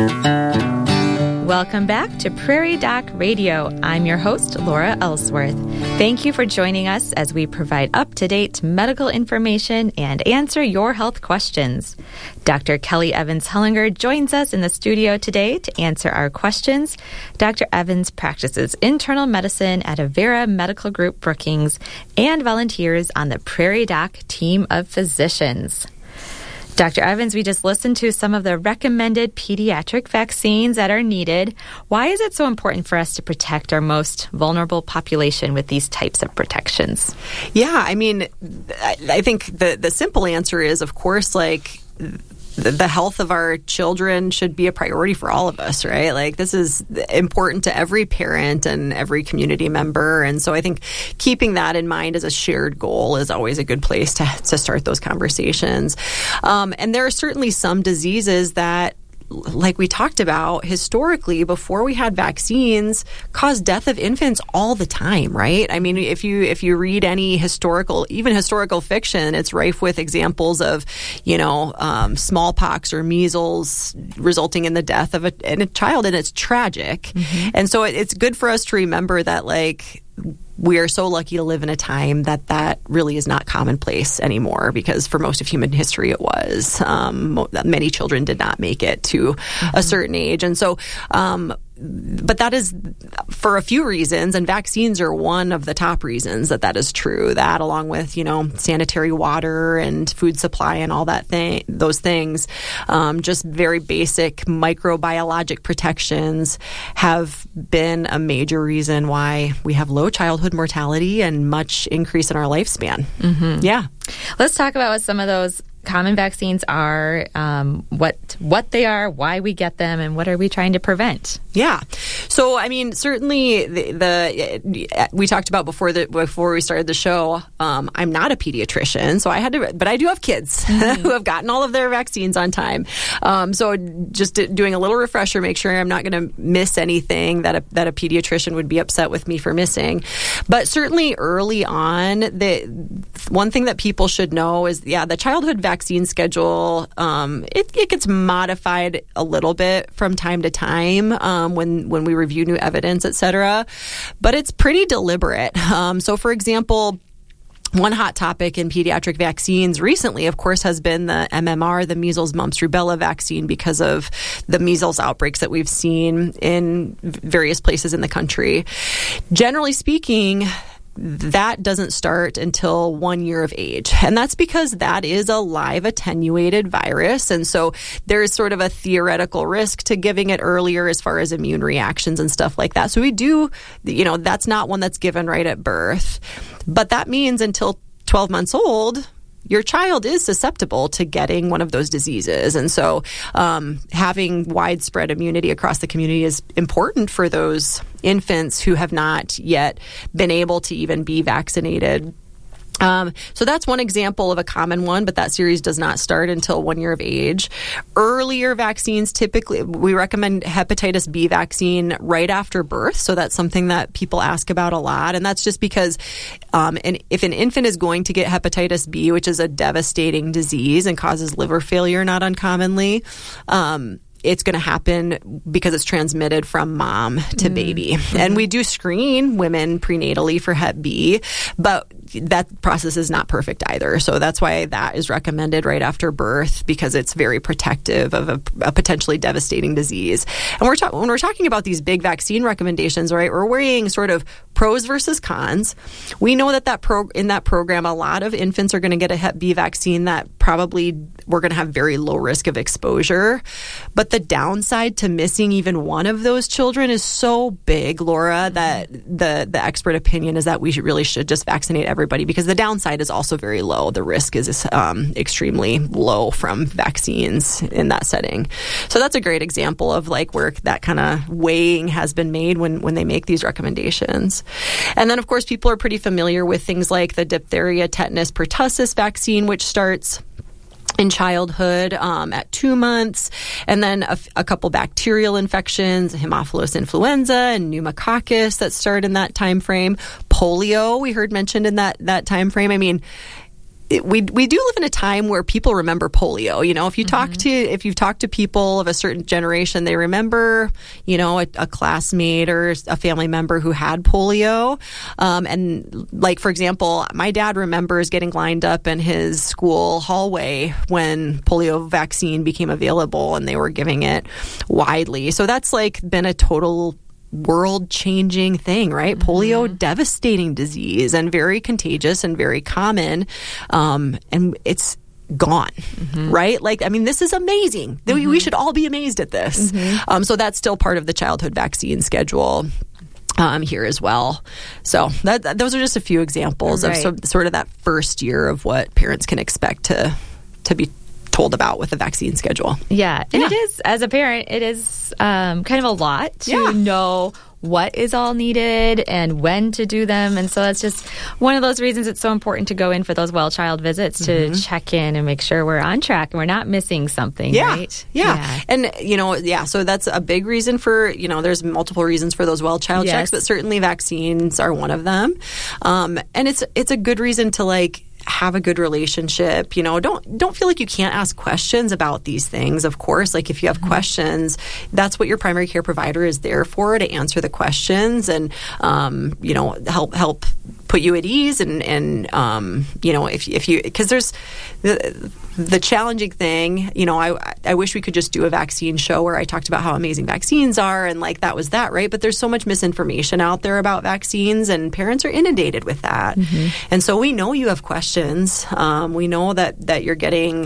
Welcome back to Prairie Doc Radio. I'm your host, Laura Ellsworth. Thank you for joining us as we provide up-to-date medical information and answer your health questions. Dr. Kelly Evans Hellinger joins us in the studio today to answer our questions. Dr. Evans practices internal medicine at Avera Medical Group Brookings and volunteers on the Prairie Doc team of physicians. Dr. Evans, we just listened to some of the recommended pediatric vaccines that are needed. Why is it so important for us to protect our most vulnerable population with these types of protections? Yeah, I mean, I think the simple answer is, of course, like, the health of our children should be a priority for all of us, right? Like, this is important to every parent and every community member. And so I think keeping that in mind as a shared goal is always a good place to start those conversations. And there are certainly some diseases that, like we talked about, historically, before we had vaccines, caused death of infants all the time, right? I mean, if you read any historical fiction, it's rife with examples of, smallpox or measles resulting in the death of a child, and it's tragic. Mm-hmm. And so it's good for us to remember that, like, we are so lucky to live in a time that really is not commonplace anymore, because for most of human history it was. Many children did not make it to a certain age. And so, but that is for a few reasons, and vaccines are one of the top reasons that is true. That, along with, sanitary water and food supply and all those things, just very basic microbiologic protections have been a major reason why we have low childhood mortality and much increase in our lifespan. Mm-hmm. Yeah. Let's talk about what some of those common vaccines are, what they are, why we get them, and what are we trying to prevent? Yeah. So, I mean, certainly we talked about before we started the show, I'm not a pediatrician, so but I do have kids who have gotten all of their vaccines on time. So just doing a little refresher, make sure I'm not going to miss anything that a pediatrician would be upset with me for missing. But certainly early on, the one thing that people should know is, the childhood vaccine schedule, it gets modified a little bit from time to time when we review new evidence, et cetera. But it's pretty deliberate. So, for example, one hot topic in pediatric vaccines recently, of course, has been the MMR, the measles, mumps, rubella vaccine, because of the measles outbreaks that we've seen in various places in the country. Generally speaking, that doesn't start until 1 year of age. And that's because that is a live attenuated virus. And so there is sort of a theoretical risk to giving it earlier as far as immune reactions and stuff like that. So we do, that's not one that's given right at birth. But that means until 12 months old, your child is susceptible to getting one of those diseases. And so having widespread immunity across the community is important for those infants who have not yet been able to even be vaccinated. So that's one example of a common one, but that series does not start until 1 year of age. Earlier vaccines, typically, we recommend hepatitis B vaccine right after birth. So that's something that people ask about a lot. And that's just because if an infant is going to get hepatitis B, which is a devastating disease and causes liver failure not uncommonly, it's going to happen because it's transmitted from mom to baby. Mm-hmm. And we do screen women prenatally for Hep B, but that process is not perfect either. So that's why that is recommended right after birth, because it's very protective of a potentially devastating disease. And when we're talking about these big vaccine recommendations, right, we're weighing sort of pros versus cons. We know that in that program, a lot of infants are going to get a Hep B vaccine that probably we're going to have very low risk of exposure. But the downside to missing even one of those children is so big, Laura, that the expert opinion is that we really should just vaccinate everybody, because the downside is also very low. The risk is extremely low from vaccines in that setting. So that's a great example of like where that kind of weighing has been made when they make these recommendations. And then, of course, people are pretty familiar with things like the diphtheria, tetanus, pertussis vaccine, which starts in childhood at 2 months, and then a couple bacterial infections, Haemophilus influenza and pneumococcus that start in that time frame. Polio, we heard mentioned in that time frame. I mean, we do live in a time where people remember polio. You know, if you've talked to people of a certain generation, they remember, you know, a classmate or a family member who had polio. And like, for example, my dad remembers getting lined up in his school hallway when polio vaccine became available and they were giving it widely. So that's like been a total world-changing thing, right? Polio, devastating disease and very contagious and very common, and it's gone, right? Like, I mean, this is amazing. We should all be amazed at this. So that's still part of the childhood vaccine schedule here as well. So those are just a few examples of sort of that first year of what parents can expect to be told about with the vaccine schedule. Yeah. And it is, as a parent, it is kind of a lot to know what is all needed and when to do them. And so that's just one of those reasons it's so important to go in for those well child visits to check in and make sure we're on track and we're not missing something, right? Yeah. And, you know, so that's a big reason for, you know, there's multiple reasons for those well child checks, but certainly vaccines are one of them. And it's a good reason to, like, have a good relationship. You know, don't feel like you can't ask questions about these things. Of course, like if you have questions, that's what your primary care provider is there for, to answer the questions and, you know, help put you at ease and you know, if you, because there's the challenging thing, you know, I wish we could just do a vaccine show where I talked about how amazing vaccines are and like that was that, right? But there's so much misinformation out there about vaccines and parents are inundated with that. And so we know you have questions. We know that you're getting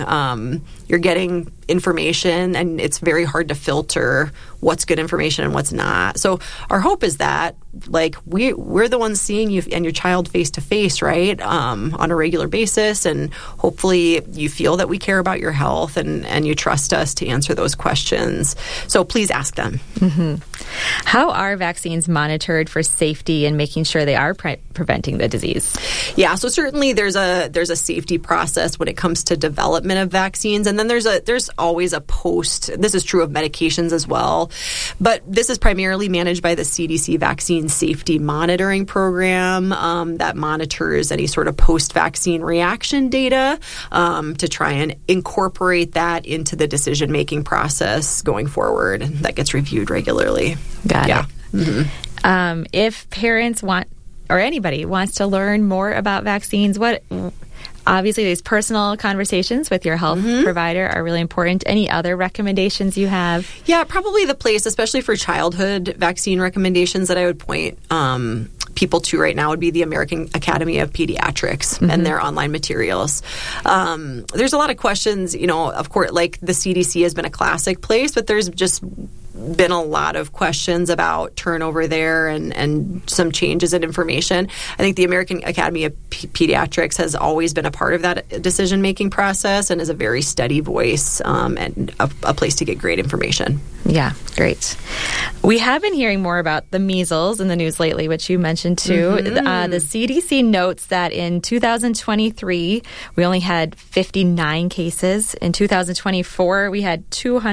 information and it's very hard to filter what's good information and what's not. So our hope is that, like, we're the ones seeing you and your child face to face, right, on a regular basis, and hopefully you feel that we care about your health and you trust us to answer those questions. So please ask them. How are vaccines monitored for safety and making sure they are preventing the disease? Yeah, so certainly there's a safety process when it comes to development of vaccines, and then there's always a post. This is true of medications as well, but this is primarily managed by the CDC Vaccine Safety Monitoring Program that monitors any sort of post-vaccine reaction data to try and incorporate that into the decision-making process going forward. And that gets reviewed regularly. Got it. If parents want, or anybody wants to learn more about vaccines, obviously these personal conversations with your health provider are really important. Any other recommendations you have? Yeah, probably the place, especially for childhood vaccine recommendations, that I would point people to right now would be the American Academy of Pediatrics and their online materials. There's a lot of questions, you know, of course, like the CDC has been a classic place, but there's just been a lot of questions about turnover there and some changes in information. I think the American Academy of Pediatrics has always been a part of that decision-making process and is a very steady voice and a place to get great information. Yeah, great. We have been hearing more about the measles in the news lately, which you mentioned too. The CDC notes that in 2023, we only had 59 cases. In 2024, we had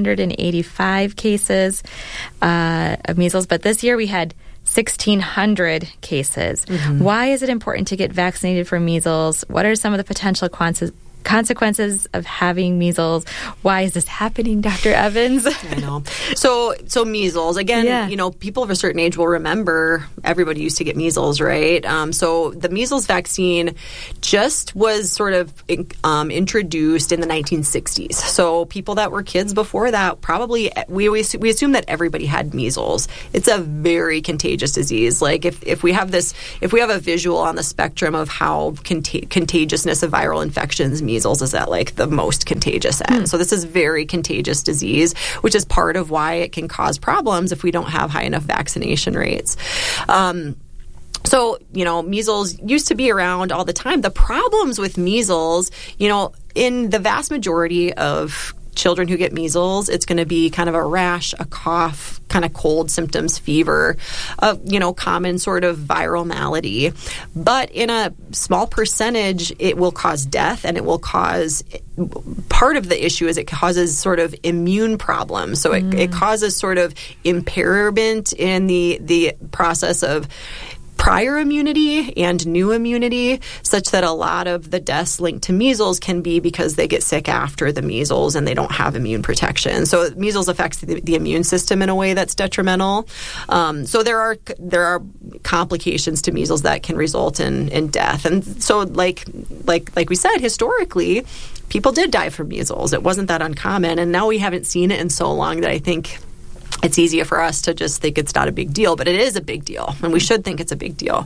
285 cases of measles, but this year we had 1,600 cases. Why is it important to get vaccinated for measles? What are some of the potential consequences of having measles? Why is this happening, Dr. Evans? I know. So measles, again, you know, people of a certain age will remember everybody used to get measles, right? So the measles vaccine just was sort of introduced in the 1960s. So people that were kids before that, probably, we assume that everybody had measles. It's a very contagious disease. Like if we have a visual on the spectrum of how contagiousness of viral infections, measles is at like the most contagious end. So this is very contagious disease, which is part of why it can cause problems if we don't have high enough vaccination rates. So, you know, measles used to be around all the time. The problems with measles, you know, in the vast majority of children who get measles, it's going to be kind of a rash, a cough, kind of cold symptoms, fever, you know, common sort of viral malady. But in a small percentage, it will cause death, and it will cause, part of the issue is it causes sort of immune problems. So it causes sort of impairment in the process of prior immunity and new immunity, such that a lot of the deaths linked to measles can be because they get sick after the measles and they don't have immune protection. So measles affects the immune system in a way that's detrimental. So there are complications to measles that can result in death. And so like we said, historically, people did die from measles. It wasn't that uncommon. And now we haven't seen it in so long that I think it's easier for us to just think it's not a big deal, but it is a big deal, and we should think it's a big deal.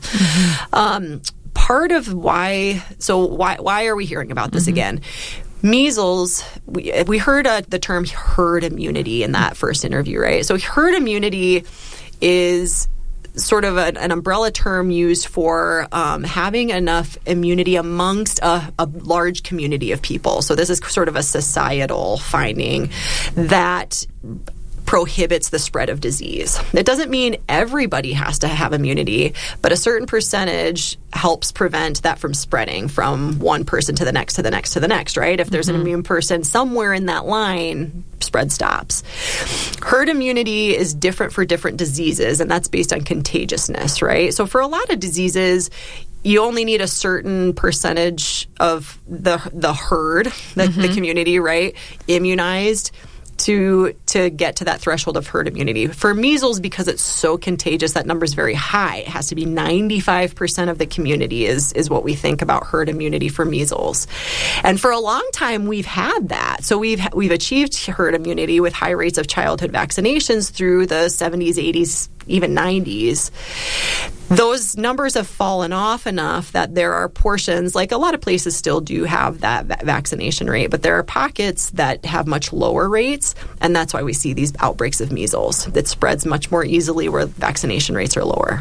Part of why are we hearing about this again? Measles, we heard the term herd immunity in that first interview, right? So herd immunity is sort of an umbrella term used for having enough immunity amongst a large community of people. So this is sort of a societal finding that prohibits the spread of disease. It doesn't mean everybody has to have immunity, but a certain percentage helps prevent that from spreading from one person to the next, to the next, to the next, right? If there's an immune person somewhere in that line, spread stops. Herd immunity is different for different diseases, and that's based on contagiousness, right? So for a lot of diseases, you only need a certain percentage of the herd, the community, right, immunized to get to that threshold of herd immunity. For measles, because it's so contagious, that number is very high. It has to be 95% of the community is what we think about herd immunity for measles. And for a long time, we've had that. So we've achieved herd immunity with high rates of childhood vaccinations through the 70s, 80s, even 90s. Those numbers have fallen off enough that there are portions, like a lot of places still do have that vaccination rate, but there are pockets that have much lower rates, and that's why we see these outbreaks of measles. It spreads much more easily where vaccination rates are lower.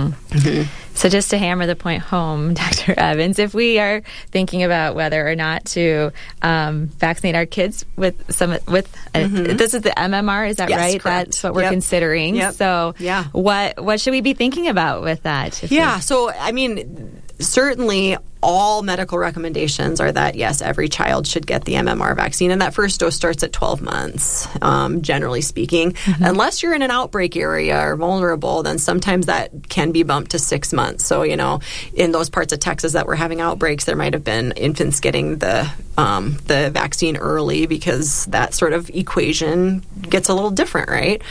So just to hammer the point home, Dr. Evans, if we are thinking about whether or not to vaccinate our kids with this is the MMR, is that right? Correct. That's what we're considering. Yep. So what should we be thinking about with that? So I mean, certainly all medical recommendations are that, yes, every child should get the MMR vaccine, and that first dose starts at 12 months, generally speaking. Unless you're in an outbreak area or vulnerable, then sometimes that can be bumped to 6 months. So, in those parts of Texas that were having outbreaks, there might have been infants getting the vaccine early because that sort of equation gets a little different, right?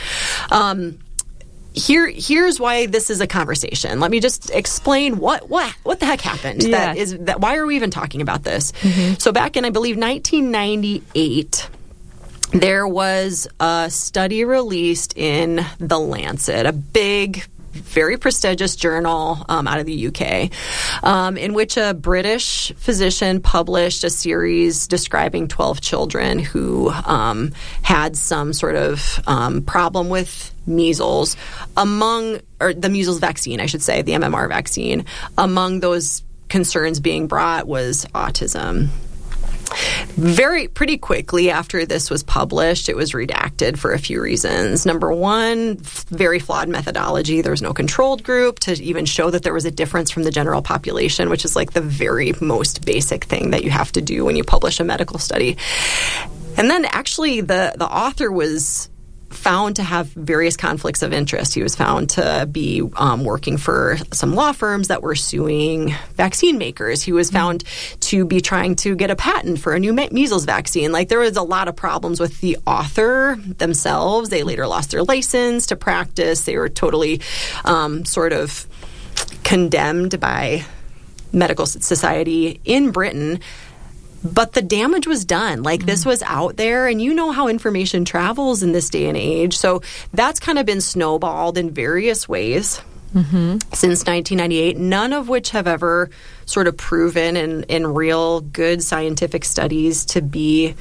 Here's why this is a conversation. Let me just explain what the heck happened. Why are we even talking about this? So back in, I believe, 1998, there was a study released in The Lancet, a big, very prestigious journal out of the UK, in which a British physician published a series describing 12 children who had some sort of problem with measles, the measles vaccine, I should say, the MMR vaccine. Among those concerns being brought was autism. Pretty quickly after this was published, it was redacted for a few reasons. Number one, very flawed methodology. There was no controlled group to even show that there was a difference from the general population, which is like the very most basic thing that you have to do when you publish a medical study. And then actually the author was found to have various conflicts of interest. He was found to be working for some law firms that were suing vaccine makers. He was found to be trying to get a patent for a new measles vaccine. Like, there was a lot of problems with the author themselves. They later lost their license to practice. They were totally sort of condemned by medical society in Britain. But the damage was done. Like, this was out there, and you know how information travels in this day and age. So that's kind of been snowballed in various ways since 1998, none of which have ever sort of proven in real good scientific studies to be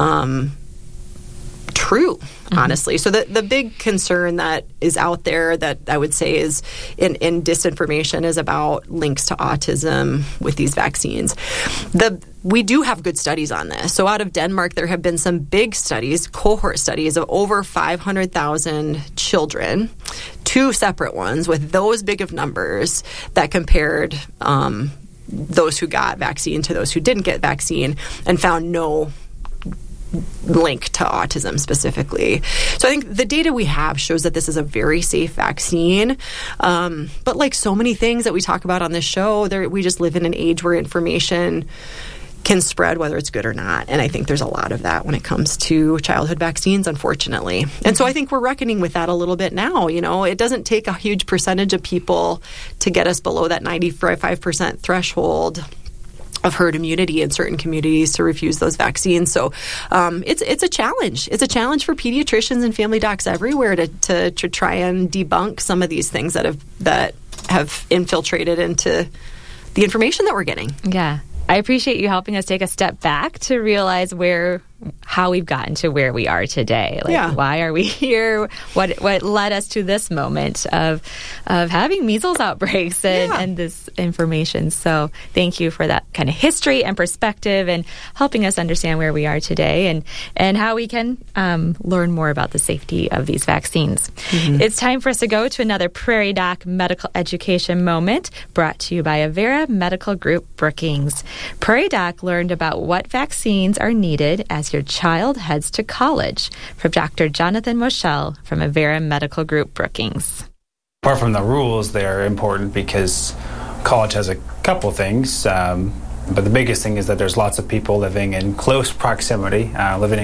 true, honestly. So the big concern that is out there that I would say is in disinformation is about links to autism with these vaccines. We do have good studies on this. So out of Denmark, there have been some big studies, cohort studies of over 500,000 children, 2 separate ones with those big of numbers that compared those who got vaccine to those who didn't get vaccine, and found no link to autism specifically. So I think the data we have shows that this is a very safe vaccine. But like so many things that we talk about on this show, we just live in an age where information can spread whether it's good or not. And I think there's a lot of that when it comes to childhood vaccines, unfortunately. And so I think we're reckoning with that a little bit now. It doesn't take a huge percentage of people to get us below that 95% threshold of herd immunity in certain communities to refuse those vaccines. So it's a challenge. It's a challenge for pediatricians and family docs everywhere to try and debunk some of these things that have infiltrated into the information that we're getting. Yeah. I appreciate you helping us take a step back to realize how we've gotten to where we are today. Why are we here? What led us to this moment of having measles outbreaks and this information. So thank you for that kind of history and perspective and helping us understand where we are today and how we can learn more about the safety of these vaccines. Mm-hmm. It's time for us to go to another Prairie Doc medical education moment brought to you by Avera Medical Group Brookings. Prairie Doc learned about what vaccines are needed as your child heads to college from Dr. Jonathan Moschel from Avera Medical Group Brookings. Apart from the rules, they're important because college has a couple things, but the biggest thing is that there's lots of people living in close proximity in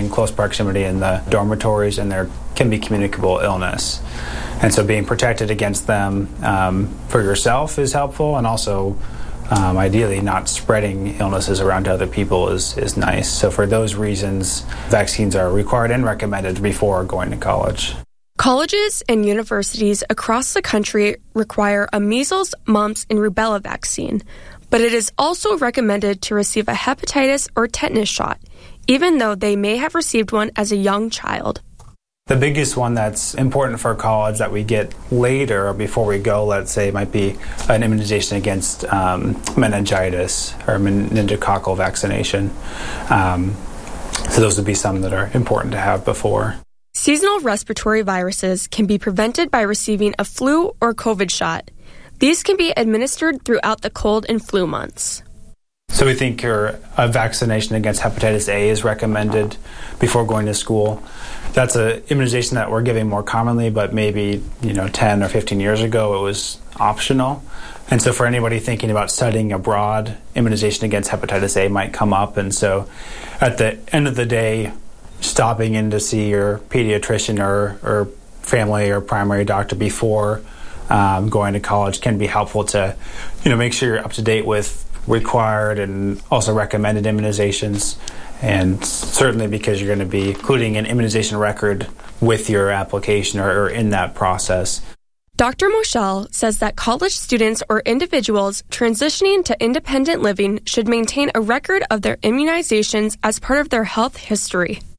the dormitories, and there can be communicable illness. And so being protected against them for yourself is helpful, and also ideally not spreading illnesses around to other people is nice. So for those reasons, vaccines are required and recommended before going to college. Colleges and universities across the country require a measles, mumps, and rubella vaccine, but it is also recommended to receive a hepatitis or tetanus shot, even though they may have received one as a young child. The biggest one that's important for college that we get later or before we go, let's say, might be an immunization against meningitis or meningococcal vaccination. So those would be some that are important to have before. Seasonal respiratory viruses can be prevented by receiving a flu or COVID shot. These can be administered throughout the cold and flu months. So we think a vaccination against hepatitis A is recommended before going to school. That's an immunization that we're giving more commonly, but maybe 10 or 15 years ago it was optional. And so for anybody thinking about studying abroad, immunization against hepatitis A might come up. And so at the end of the day, stopping in to see your pediatrician or family or primary doctor before going to college can be helpful to make sure you're up to date with required and also recommended immunizations, and certainly because you're going to be including an immunization record with your application or in that process. Dr. Moschel says that college students or individuals transitioning to independent living should maintain a record of their immunizations as part of their health history.